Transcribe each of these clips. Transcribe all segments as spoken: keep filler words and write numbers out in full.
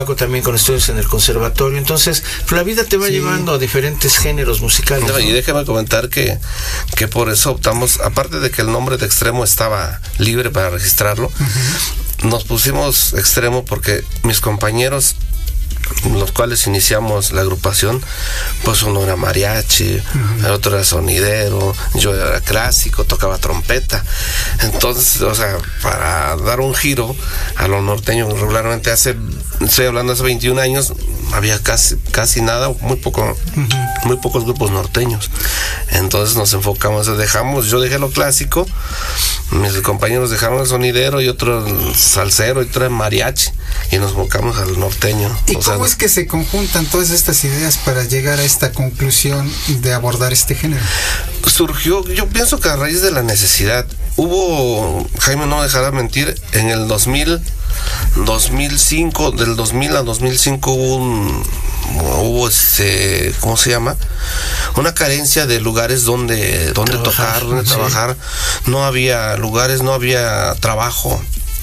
también con estudios en el conservatorio, entonces la vida te va sí. llevando a diferentes géneros musicales. No, ¿no? Y déjame comentar que, que por eso optamos, aparte de que el nombre de Extremo estaba libre para registrarlo, uh-huh. nos pusimos Extremo porque mis compañeros, los cuales iniciamos la agrupación, pues uno era mariachi, uh-huh. el otro era sonidero, yo era clásico, tocaba trompeta. Entonces, o sea, para dar un giro a lo norteño, regularmente hace, estoy hablando hace veintiún años, había casi casi nada, muy poco, uh-huh. muy pocos grupos norteños. Entonces nos enfocamos, dejamos, yo dejé lo clásico, mis compañeros dejaron el sonidero y otro el salsero y otro el mariachi, y nos enfocamos al norteño. ¿Y o cómo sea, es que se conjuntan todas estas ideas para llegar a esta conclusión de abordar este género? Surgió, yo pienso que a raíz de la necesidad. Hubo, Jaime no dejará mentir, en el dos mil, dos mil cinco, del dos mil a dos mil cinco hubo un, hubo este, ¿cómo se llama? Una carencia de lugares donde, donde trabajar, tocar, donde sí. trabajar. No había lugares, no había trabajo.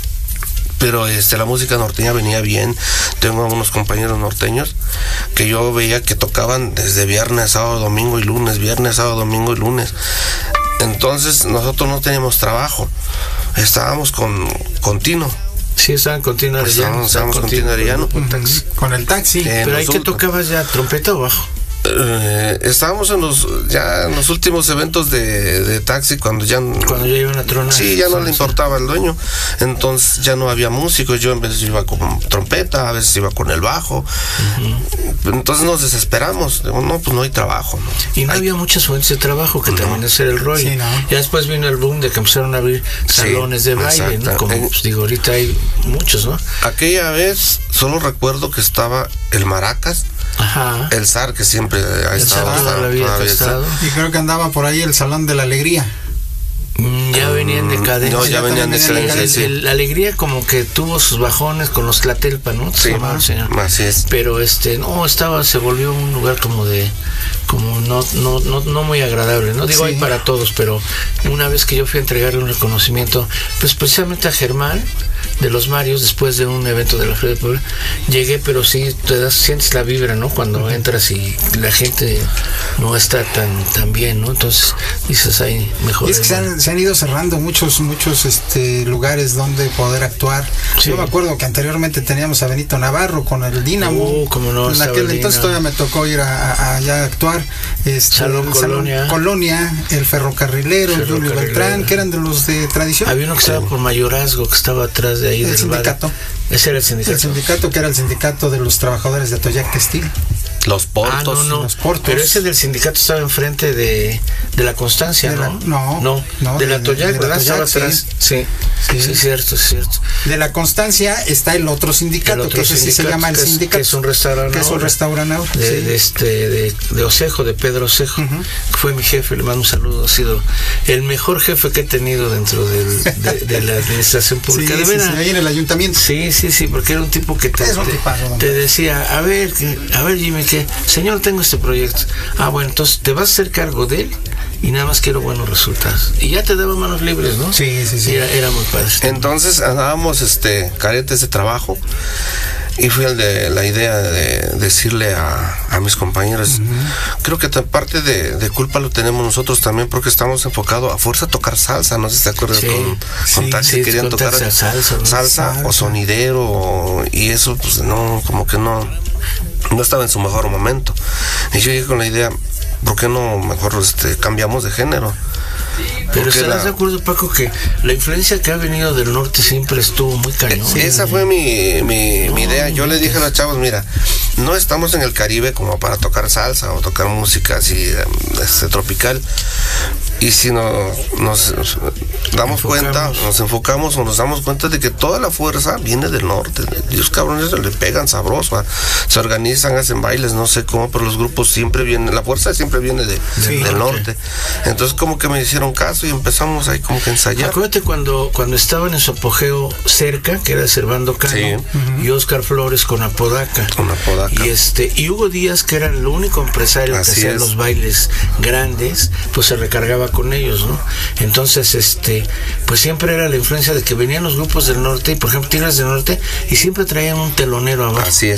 Pero este, la música norteña venía bien. Tengo unos compañeros norteños que yo veía que tocaban desde viernes, sábado, domingo y lunes, viernes, sábado, domingo y lunes. Entonces nosotros no teníamos trabajo, estábamos con continuo. Sí, estaban continuo Arellano. Estábamos con Tino Arellano. Con, con el taxi. Eh, Pero ahí que tocabas ya, trompeta o bajo. Eh, estábamos en los ya en los últimos eventos de, de taxi cuando ya cuando ya iban a tronar. Sí, ya no le importaba al dueño, entonces ya no había músicos. Yo en veces iba con trompeta, a veces iba con el bajo. Uh-huh. Entonces nos desesperamos. Digo, no, pues no hay trabajo, ¿no? Y no hay... había muchas fuentes de trabajo, que no. también ese era el rollo. Sí, no. Ya después vino el boom de que empezaron a abrir salones sí, de baile, exacto. ¿no? Como en... pues, digo, ahorita hay muchos, ¿no? Aquella vez solo recuerdo que estaba el Maracas. Ajá. El zar, que siempre ha el estado, zar toda la vida ha estado. Y creo que andaba por ahí el Salón de la Alegría. Ya venían de cadencia. No, ya venían de cadencia, sí. La Alegría como que tuvo sus bajones con los Tlatelpa, ¿no? Sí, así es. Pero este, no, estaba, se volvió un lugar como de, como no, no, no, no muy agradable, ¿no? Digo, sí. hay para todos, pero una vez que yo fui a entregarle un reconocimiento, pues precisamente a Germán, de los Marios, después de un evento de la Feria de Puebla, llegué, pero sí te das, sientes la vibra, ¿no? Cuando uh-huh. entras y la gente no está tan, tan bien, ¿no? Entonces dices, ahí mejor. Y es que se han, se han ido cerrando muchos, muchos este, lugares donde poder actuar. Sí. Yo me acuerdo que anteriormente teníamos a Benito Navarro con el Dínamo. Uh, como no, en aquel entonces todavía me tocó ir a, a, allá a actuar. Este, Salón Colonia. Salón Colonia, el Ferrocarrilero, el Julio Beltrán, que eran de los de tradición. Había uno que estaba por Mayorazgo, que estaba atrás de ahí. El sindicato. Bar. Ese era el sindicato. El sindicato que era el sindicato de los trabajadores de Atoyac Textil. Los portos. Ah, no, no. Los portos. Pero ese del sindicato estaba enfrente de, de la Constancia, de la, ¿no? No. No, no de, de la Atoyac, ¿verdad? Atoyac, estaba atrás. Sí. Sí, sí, cierto, es cierto. De la Constancia está el otro sindicato, el otro que ese sí se llama el que es, sindicato. Que es un restaurante. Que es un restaurante ahora. De, sí. de, este, de, de Osejo, de Pedro Osejo, uh-huh. que fue mi jefe, le mando un saludo. Ha sido el mejor jefe que he tenido dentro del, de, de la administración pública. Sí, de sí, sí, ahí en el ayuntamiento. Sí, sí, sí, porque era un tipo que te, te, tipazo, te decía, a ver, a ver, Jimmy, que señor, tengo este proyecto. Ah, bueno, entonces te vas a hacer cargo de él y nada más quiero buenos resultados. Y ya te daba manos libres, ¿no? Sí, sí, sí. Era, era muy padre. Entonces andábamos este, caretes de trabajo y fui el de la idea de decirle a, a mis compañeros, uh-huh. creo que parte de, de culpa lo tenemos nosotros también porque estamos enfocados a fuerza a tocar salsa, no sé si te acuerdas, sí, con, con sí, taxi sí, querían tocar salsa, ¿no? salsa, salsa o sonidero o, y eso pues no, como que no, no estaba en su mejor momento. Y yo llegué con la idea, ¿por qué no mejor este, cambiamos de género? Pero estarás la... de acuerdo, Paco, que la influencia que ha venido del norte siempre estuvo muy cañón. Esa fue mi, mi, no, mi idea. Yo le dije a los chavos, mira, no estamos en el Caribe como para tocar salsa o tocar música así este, tropical. Y si no, nos damos enfocamos. cuenta, nos enfocamos o nos damos cuenta de que toda la fuerza viene del norte. Dios cabrones le pegan sabroso, se organizan, hacen bailes, no sé cómo, pero los grupos siempre vienen, la fuerza siempre viene de, sí, del norte. norte. Entonces como que me hicieron caso y empezamos ahí como que a ensayar. Acuérdate cuando, cuando estaban en su apogeo cerca, que era Servando Cano, sí. uh-huh. y Oscar Flores con Apodaca. Con Apodaca. Y este, y Hugo Díaz, que era el único empresario Así que hacía es. los bailes grandes, pues se recargaba con ellos, ¿no? Entonces, este, que pues siempre era la influencia de que venían los grupos del norte, y por ejemplo Tigres del Norte, y siempre traían un telonero abajo. Así es.